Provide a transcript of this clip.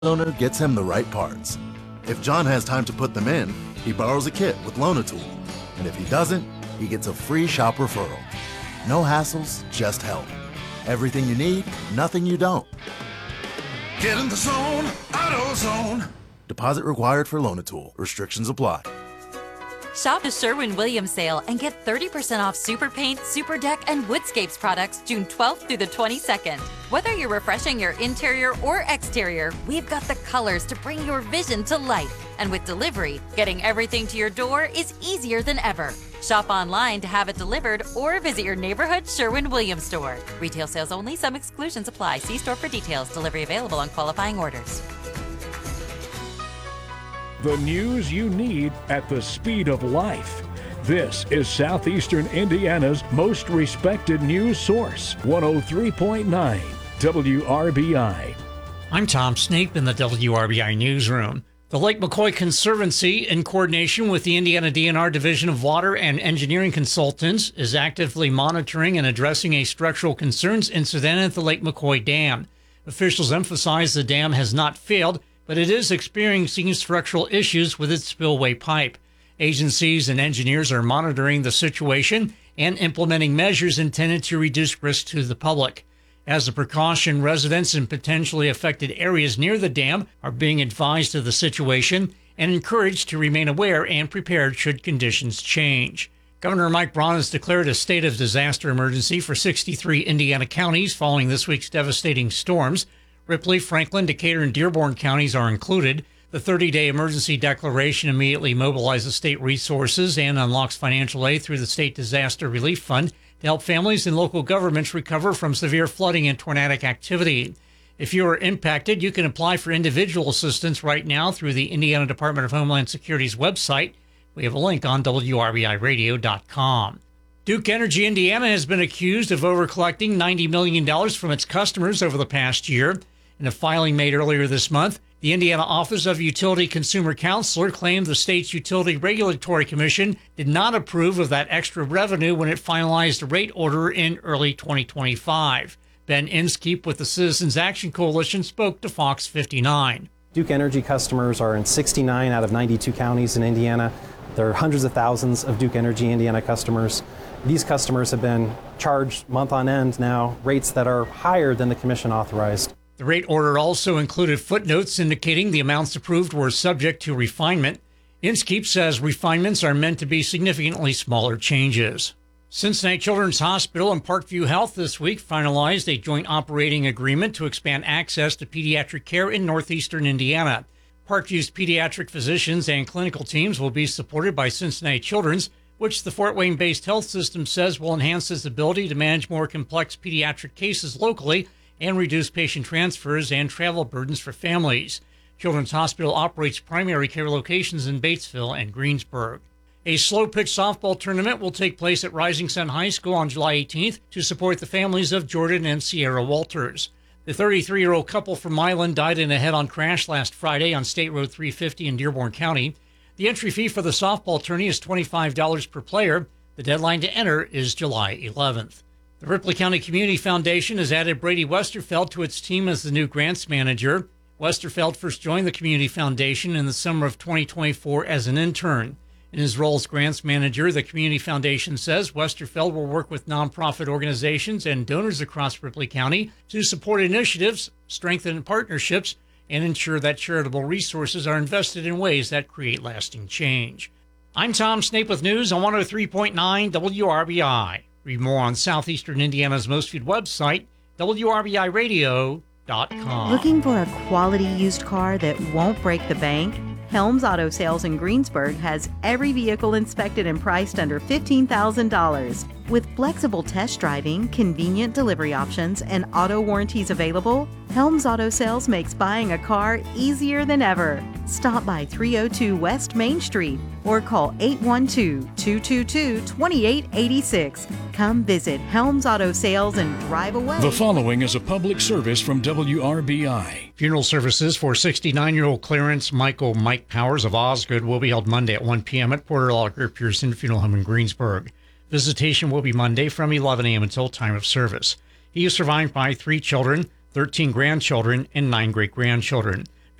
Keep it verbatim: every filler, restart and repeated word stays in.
owner gets him the right parts. If John has time to put them in, he borrows a kit with Loan-A-Tool. And if he doesn't, he gets a free shop referral. No hassles, just help. Everything you need, nothing you don't. Get in the zone, AutoZone. Deposit required for Loan-A-Tool. Restrictions apply. Shop the Sherwin-Williams sale and get thirty percent off Super Paint, Super Deck, and Woodscapes products June twelfth through the twenty-second. Whether you're refreshing your interior or exterior, we've got the colors to bring your vision to life. And with delivery, getting everything to your door is easier than ever. Shop online to have it delivered or visit your neighborhood Sherwin-Williams store. Retail sales only. Some exclusions apply. See store for details. Delivery available on qualifying orders. The news you need at the speed of life. This is Southeastern Indiana's most respected news source, one oh three point nine W R B I. I'm Tom Snape in the W R B I newsroom. The Lake McCoy Conservancy, in coordination with the Indiana D N R Division of Water and Engineering Consultants, is actively monitoring and addressing a structural concerns incident at the Lake McCoy Dam. Officials emphasize the dam has not failed, but it is experiencing structural issues with its spillway pipe. Agencies and engineers are monitoring the situation and implementing measures intended to reduce risk to the public. As a precaution, residents in potentially affected areas near the dam are being advised of the situation and encouraged to remain aware and prepared should conditions change. Governor Mike Braun has declared a state of disaster emergency for sixty-three Indiana counties following this week's devastating storms. Ripley, Franklin, Decatur, and Dearborn counties are included. The thirty-day emergency declaration immediately mobilizes state resources and unlocks financial aid through the State Disaster Relief Fund to help families and local governments recover from severe flooding and tornadic activity. If you are impacted, you can apply for individual assistance right now through the Indiana Department of Homeland Security's website. We have a link on W R B I radio dot com. Duke Energy Indiana has been accused of over-collecting ninety million dollars from its customers over the past year. In a filing made earlier this month, the Indiana Office of Utility Consumer Counselor claimed the state's Utility Regulatory Commission did not approve of that extra revenue when it finalized a rate order in early twenty twenty-five. Ben Inskeep with the Citizens Action Coalition spoke to Fox fifty-nine. Duke Energy customers are in sixty-nine out of ninety-two counties in Indiana. There are hundreds of thousands of Duke Energy Indiana customers. These customers have been charged month on end now rates that are higher than the commission authorized. The rate order also included footnotes indicating the amounts approved were subject to refinement. Inskeep says refinements are meant to be significantly smaller changes. Cincinnati Children's Hospital and Parkview Health this week finalized a joint operating agreement to expand access to pediatric care in northeastern Indiana. Parkview's pediatric physicians and clinical teams will be supported by Cincinnati Children's, which the Fort Wayne-based health system says will enhance its ability to manage more complex pediatric cases locally and reduce patient transfers and travel burdens for families. Children's Hospital operates primary care locations in Batesville and Greensburg. A slow-pitch softball tournament will take place at Rising Sun High School on July eighteenth to support the families of Jordan and Sierra Walters. The thirty-three-year-old couple from Milan died in a head-on crash last Friday on State Road three fifty in Dearborn County. The entry fee for the softball tourney is twenty-five dollars per player. The deadline to enter is July eleventh. The Ripley County Community Foundation has added Brady Westerfeld to its team as the new grants manager. Westerfeld first joined the Community Foundation in the summer of twenty twenty-four as an intern. In his role as grants manager, the Community Foundation says Westerfeld will work with nonprofit organizations and donors across Ripley County to support initiatives, strengthen partnerships, and ensure that charitable resources are invested in ways that create lasting change. I'm Tom Snape with news on one oh three point nine W R B I. Read more on Southeastern Indiana's most viewed website, W R B I radio dot com. Looking for a quality used car that won't break the bank? Helms Auto Sales in Greensburg has every vehicle inspected and priced under fifteen thousand dollars. With flexible test driving, convenient delivery options, and auto warranties available, Helms Auto Sales makes buying a car easier than ever. Stop by three oh two West Main Street or call eight one two, two two two, two eight eight six. Come visit Helms Auto Sales and drive away. The following is a public service from W R B I. Funeral services for sixty-nine-year-old Clarence Michael Mike Powers of Osgood will be held Monday at one p.m. at Porter Lager Pearson Funeral Home in Greensburg. Visitation will be Monday from eleven a.m. until time of service. He is survived by three children, thirteen grandchildren, and nine great-grandchildren.